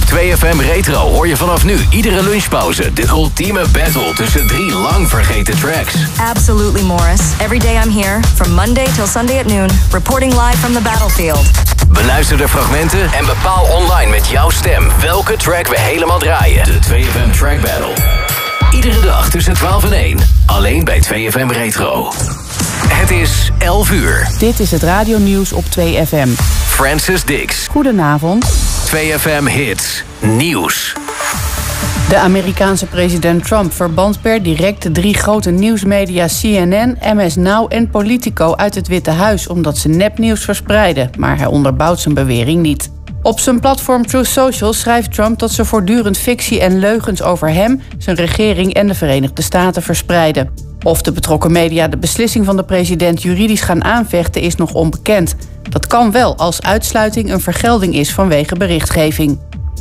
2FM Retro hoor je vanaf nu iedere lunchpauze de ultieme battle tussen 3 lang vergeten tracks. Absolutely, Morris. Every day I'm here, from Monday till Sunday at noon, reporting live from the battlefield. Beluister de fragmenten en bepaal online met jouw stem welke track we helemaal draaien. De 2FM Track Battle. Iedere dag tussen 12 en 1. Alleen bij 2FM Retro. Het is 11 uur. Dit is het radionieuws op 2FM. Francis Dix. Goedenavond. 2FM Hits. Nieuws. De Amerikaanse president Trump verbant per direct de 3 grote nieuwsmedia CNN, MS Now en Politico uit het Witte Huis omdat ze nepnieuws verspreiden, maar hij onderbouwt zijn bewering niet. Op zijn platform Truth Social schrijft Trump dat ze voortdurend fictie en leugens over hem, zijn regering en de Verenigde Staten verspreiden. Of de betrokken media de beslissing van de president juridisch gaan aanvechten is nog onbekend. Dat kan wel als uitsluiting een vergelding is vanwege berichtgeving.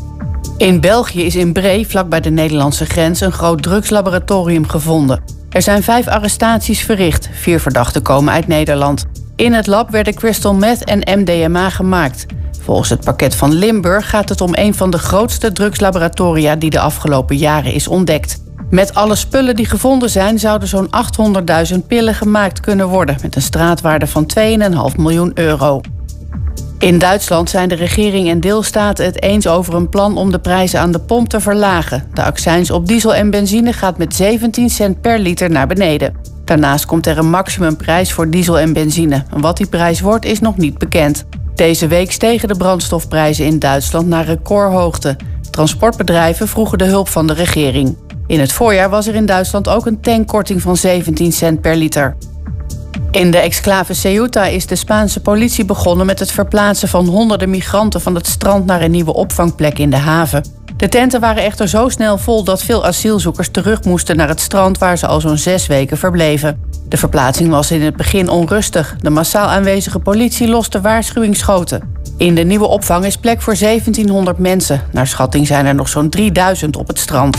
In België is in Bree, vlakbij de Nederlandse grens, een groot drugslaboratorium gevonden. Er zijn 5 arrestaties verricht, 4 verdachten komen uit Nederland. In het lab werden crystal meth en MDMA gemaakt. Volgens het Parket van Limburg gaat het om een van de grootste drugslaboratoria die de afgelopen jaren is ontdekt. Met alle spullen die gevonden zijn zouden zo'n 800.000 pillen gemaakt kunnen worden, met een straatwaarde van 2,5 miljoen euro. In Duitsland zijn de regering en deelstaten het eens over een plan om de prijzen aan de pomp te verlagen. De accijns op diesel en benzine gaat met 17 cent per liter naar beneden. Daarnaast komt er een maximumprijs voor diesel en benzine. En wat die prijs wordt is nog niet bekend. Deze week stegen de brandstofprijzen in Duitsland naar recordhoogte. Transportbedrijven vroegen de hulp van de regering. In het voorjaar was er in Duitsland ook een tankkorting van 17 cent per liter. In de exclave Ceuta is de Spaanse politie begonnen met het verplaatsen van honderden migranten van het strand naar een nieuwe opvangplek in de haven. De tenten waren echter zo snel vol dat veel asielzoekers terug moesten naar het strand waar ze al zo'n 6 weken verbleven. De verplaatsing was in het begin onrustig. De massaal aanwezige politie loste waarschuwingsschoten. In de nieuwe opvang is plek voor 1700 mensen. Naar schatting zijn er nog zo'n 3000 op het strand.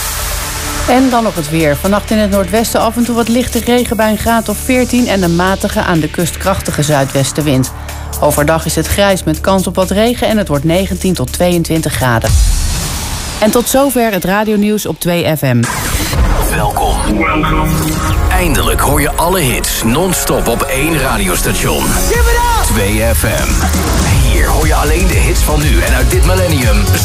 En dan nog het weer. Vannacht in het noordwesten af en toe wat lichte regen bij een graad of 14... en een matige aan de kust krachtige zuidwestenwind. Overdag is het grijs met kans op wat regen en het wordt 19 tot 22 graden. En tot zover het radionieuws op 2FM. Welkom. Eindelijk hoor je alle hits non-stop op 1 radiostation. 2FM. Hier hoor je alleen de hits van nu en uit dit millennium.